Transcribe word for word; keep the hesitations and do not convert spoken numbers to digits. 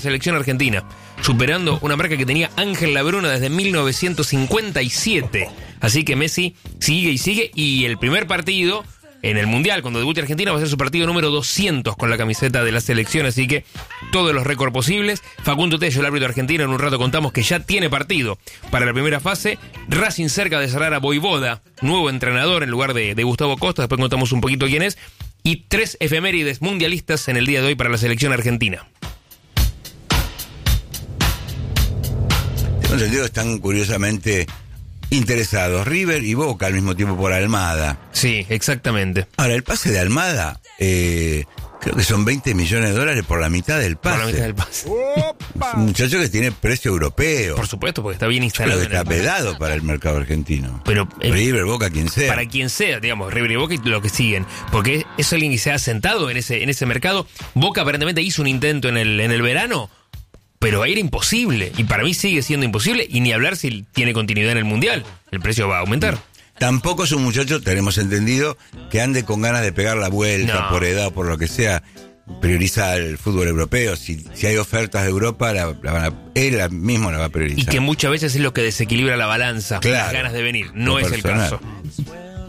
Selección argentina, superando una marca que tenía Ángel Labruna desde mil novecientos cincuenta y siete. Así que Messi sigue y sigue, y el primer partido en el Mundial, cuando debute Argentina, va a ser su partido número doscientos con la camiseta de la selección, así que todos los récords posibles. Facundo Tello, el árbitro argentino, en un rato contamos que ya tiene partido para la primera fase. Racing cerca de cerrar a Voivoda, nuevo entrenador en lugar de, de Gustavo Costa, después contamos un poquito quién es. Y tres efemérides mundialistas en el día de hoy para la selección argentina. Tengo entendido que están curiosamente interesados River y Boca al mismo tiempo por Almada. Sí, exactamente. Ahora, el pase de Almada, eh, creo que son veinte millones de dólares por la mitad del pase. Por la mitad del pase. Es un muchacho que tiene precio europeo. Por supuesto, porque está bien instalado. Creo que está vedado para el mercado argentino. Pero eh, River, Boca, quien sea. Para quien sea, digamos, River y Boca y lo que siguen. Porque es alguien que se ha sentado en ese, en ese mercado. Boca aparentemente hizo un intento en el, en el verano, pero era imposible. Y para mí sigue siendo imposible. Y ni hablar si tiene continuidad en el Mundial. El precio va a aumentar. Tampoco es un muchacho, tenemos entendido, que ande con ganas de pegar la vuelta, No. por edad o por lo que sea. Prioriza el fútbol europeo. Si, si hay ofertas de Europa, la, la van a, él mismo la va a priorizar. Y que muchas veces es lo que desequilibra la balanza. Claro. Las ganas de venir. No Lo es el personal. caso.